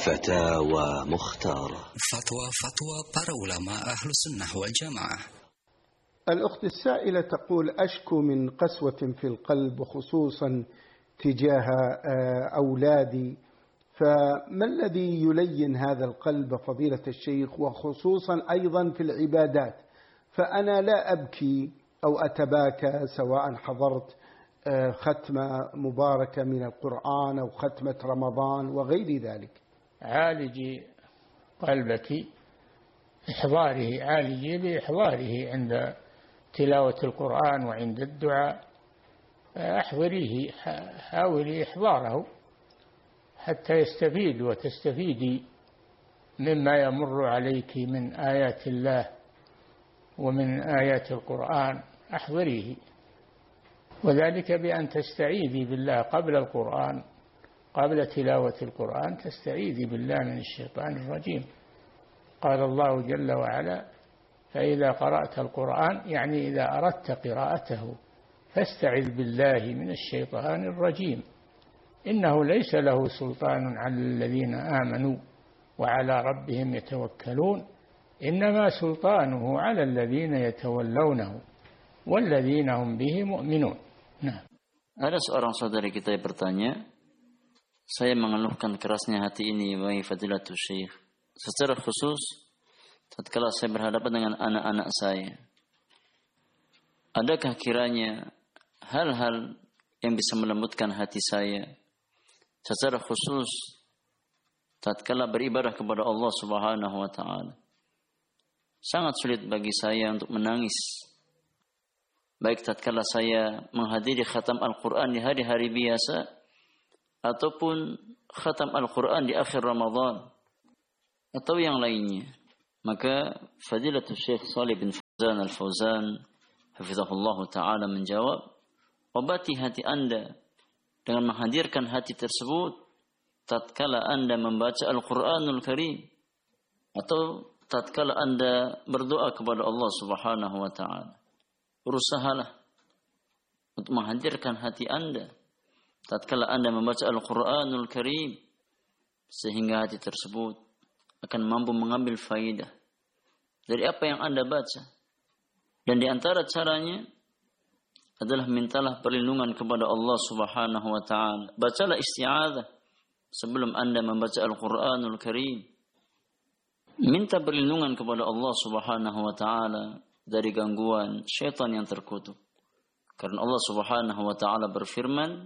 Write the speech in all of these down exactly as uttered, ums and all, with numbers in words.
فتاوى مختارة. فتوى فتوى para ulama Ahlus Sunnah wal Jamaah. الأخت السائلة تقول: أشكو من قسوة في القلب وخصوصا تجاه أولادي، فما الذي يلين هذا القلب فضيلة الشيخ، وخصوصا أيضا في العبادات؟ فأنا لا أبكي أو أتباكى سواء حضرت ختمة مباركة من القرآن أو ختمة رمضان وغير ذلك. عالجي قلبك إحضاره، عالجي بإحضاره عند تلاوة القرآن وعند الدعاء، أحضريه، حاولي إحضاره حتى يستفيد وتستفيدي مما يمر عليك من آيات الله ومن آيات القرآن، أحضريه، وذلك بأن تستعيذي بالله قبل القرآن، قبل تلاوة القرآن تستعيذي بالله من الشيطان الرجيم. قال الله جل وعلا: فإذا قرأت القرآن، يعني إذا أردت قراءته، فاستعذ بالله من الشيطان الرجيم، إنه ليس له سلطان على الذين آمنوا وعلى ربهم يتوكلون، إنما سلطانه على الذين يتولونه والذين هم به مؤمنون. Nah. Ada seorang saudari kita yang bertanya, saya mengeluhkan kerasnya hati ini, wahai fadilatul syekh, secara khusus tatkala saya berhadapan dengan anak-anak saya. Adakah kiranya hal-hal yang bisa melembutkan hati saya, secara khusus tatkala beribadah kepada Allah Subhanahu wa taala? Sangat sulit bagi saya untuk menangis, baik tatkala saya menghadiri khatam Al-Quran di hari-hari biasa ataupun khatam Al-Quran di akhir Ramadan atau yang lainnya. Maka Fadilatul Syekh Shalih bin Fauzan Al-Fauzan hafizahullah ta'ala menjawab, obati hati Anda dengan menghadirkan hati tersebut tatkala Anda membaca Al-Quranul Karim atau tatkala Anda berdoa kepada Allah Subhanahu wa ta'ala. Berusahalah untuk menghadirkan hati Anda tatkala Anda membaca Al-Quranul Karim, sehingga hati tersebut akan mampu mengambil faidah dari apa yang Anda baca. Dan di antara caranya adalah mintalah perlindungan kepada Allah Subhanahu wa ta'ala. Bacalah isti'adzah sebelum Anda membaca Al-Quranul Karim. Minta perlindungan kepada Allah Subhanahu wa ta'ala dari gangguan syaitan yang terkutuk. Karena Allah Subhanahu wa ta'ala berfirman,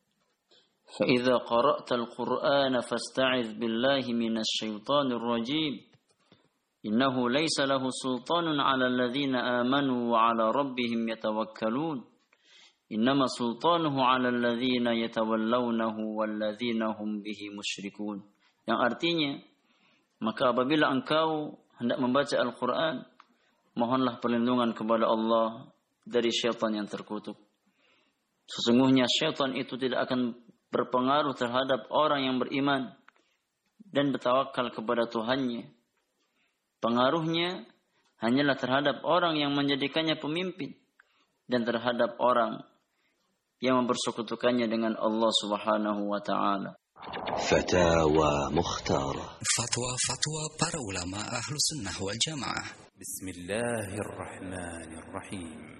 فَإِذَا قَرَأْتَ الْقُرْآنَ فَاسْتَعِذْ بِاللَّهِ مِنَ الشَّيْطَانِ الرَّجِيمِ إِنَّهُ لَيْسَ لَهُ سُلْطَانٌ عَلَى الَّذِينَ آمَنُوا وَعَلَى رَبِّهِمْ يَتَوَكَّلُونَ إِنَّمَا سُلْطَانُهُ عَلَى الَّذِينَ يَتَوَلَّوْنَهُ وَالَّذِينَ هُمْ بِهِ مُشْرِكُونَ. Yang artinya, maka apabila engkau hendak membaca Al-Quran, mohonlah perlindungan kepada Allah dari syaitan yang terkutuk. Sesungguhnya syaitan itu tidak akan berpengaruh terhadap orang yang beriman dan bertawakal kepada Tuhannya. Pengaruhnya hanyalah terhadap orang yang menjadikannya pemimpin dan terhadap orang yang mempersekutukannya dengan Allah Subhanahu wa ta'ala. Fatawa Mukhtara. Fatwa-fatwa para ulama Ahlus Sunnah wal Jamaah. Bismillahirrahmanirrahim.